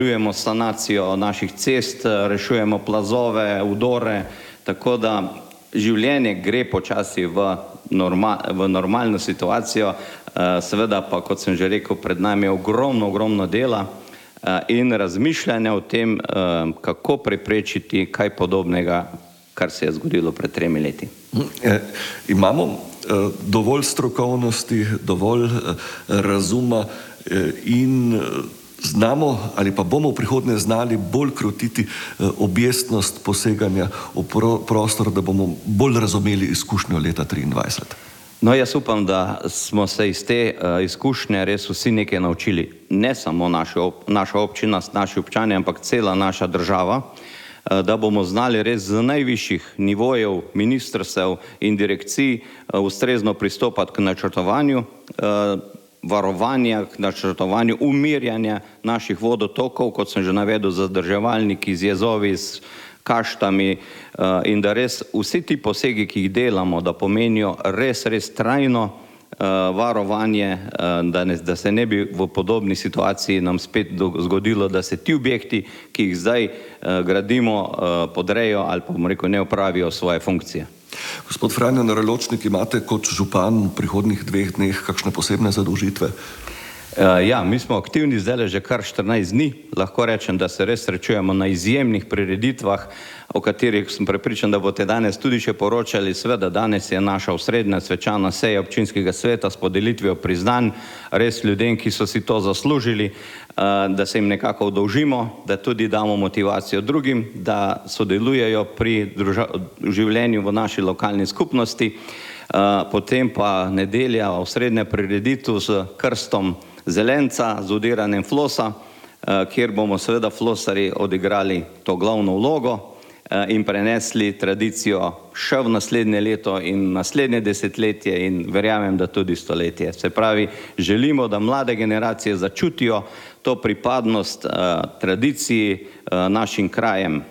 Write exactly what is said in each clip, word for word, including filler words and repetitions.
Rešujemo sanacijo naših cest, rešujemo plazove, udore, tako da življenje gre počasi v, norma, v normalno situacijo, seveda pa, kot sem že rekel, pred nami je ogromno, ogromno dela in razmišljanja o tem, kako preprečiti kaj podobnega, kar se je zgodilo pred tremi leti. E, imamo dovolj strokovnosti, dovolj razuma in znamo ali pa bomo v prihodnje znali bolj krotiti objestnost poseganja v prostor, da bomo bolj razumeli izkušnjo leta triindvajset. No, jaz upam, da smo se iz te izkušnje res vsi nekaj naučili. Ne samo naša, naša občina, naši občani, ampak cela naša država, da bomo znali res z najvišjih nivojev ministrstev in direkcij ustrezno pristopati k načrtovanju varovanja, k načrtovanju umirjanja naših vodotokov, kot sem že navedel, zadrževalniki z jezovi, s kaštami, in da res vsi ti posegi, ki jih delamo, da pomenijo res, res trajno varovanje, da, ne, da se ne bi v podobni situaciji nam spet zgodilo, da se ti objekti, ki jih zdaj gradimo, podrejo ali pa, bom rekel, ne opravijo svoje funkcije. Gospod Franjo Naraločnik, imate kot župan v prihodnih dveh dneh kakšne posebne zadolžitve? Ja, mi smo aktivni zdaj že kar štirinajst dni. Lahko rečem, da se res srečujemo na izjemnih prireditvah, o katerih sem prepričan, da boste danes tudi še poročali. Seveda, danes je naša osrednja svečana seja občinskega sveta s podelitvijo priznanj res ljudem, ki so si to zaslužili, da se jim nekako udolžimo, da tudi damo motivacijo drugim, da sodelujejo pri življenju v naši lokalni skupnosti. Potem pa nedelja osrednja prireditev s krstom zelenca, z udiranjem flosa, kjer bomo seveda flosarji odigrali to glavno vlogo in prenesli tradicijo še v naslednje leto in naslednje desetletje in verjamem, da tudi stoletje. Se pravi, želimo, da mlade generacije začutijo to pripadnost tradiciji našim krajem.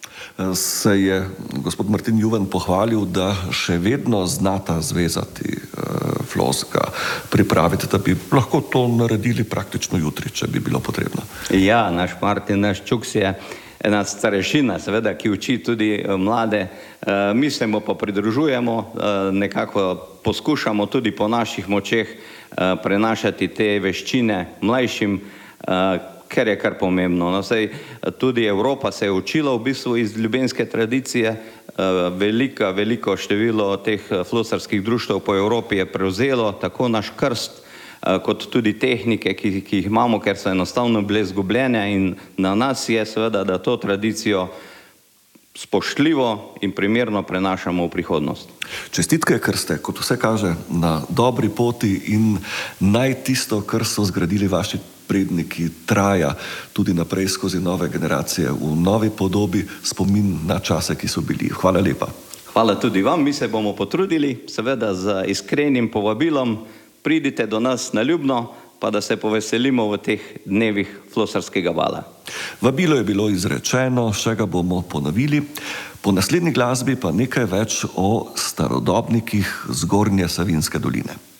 Se je gospod Martin Juvan pohvalil, da še vedno znata zvezati flos, ga pripraviti, da bi lahko to naredili praktično jutri, če bi bilo potrebno. Ja, naš Martin, naš Čuks je ena starešina, seveda, ki uči tudi mlade. Mi se mu pa pridružujemo, nekako poskušamo tudi po naših močeh prenašati te veščine mlajšim, ker je kar pomembno. No, saj tudi Evropa se je učila v bistvu iz ljubljanske tradicije. Velika, veliko število teh flosarskih društev po Evropi je prevzelo tako naš krst, kot tudi tehnike, ki, ki jih imamo, ker so enostavno bile izgubljene in na nas je seveda, da to tradicijo spoštljivo in primerno prenašamo v prihodnost. Čestitke, ker ste, kot vse kaže, na dobri poti in naj tisto, kar so zgradili vaši predniki, traja tudi naprej skozi nove generacije v novi podobi, spomin na čase, ki so bili. Hvala lepa. Hvala tudi vam, mi se bomo potrudili, seveda z iskrenim povabilom, pridite do nas na Ljubno, pa da se poveselimo v teh dnevih flosarskega vala. Vabilo je bilo izrečeno, še ga bomo ponovili. Po naslednji glasbi pa nekaj več o starodobnikih Zgornje Savinjske doline.